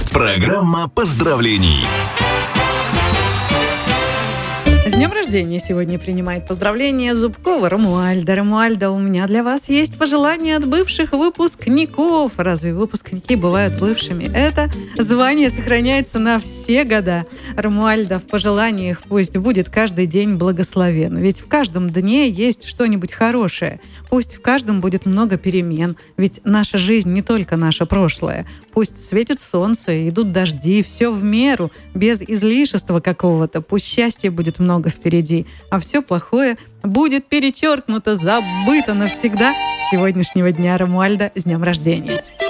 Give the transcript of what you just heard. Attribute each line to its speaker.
Speaker 1: Программа поздравлений.
Speaker 2: С днем рождения сегодня принимает поздравления Зубкова Ромуальда. Ромуальда, у меня для вас есть пожелания от бывших выпускников. Разве выпускники бывают бывшими? Это звание сохраняется на все года. Ромуальда, в пожеланиях пусть будет каждый день благословен. Ведь в каждом дне есть что-нибудь хорошее. Пусть в каждом будет много перемен. Ведь наша жизнь не только наше прошлое. Пусть светит солнце, идут дожди, все в меру, без излишества какого-то. Пусть счастья будет много впереди, а все плохое будет перечеркнуто, забыто навсегда. С сегодняшнего дня, Ромуальда, с днем рождения!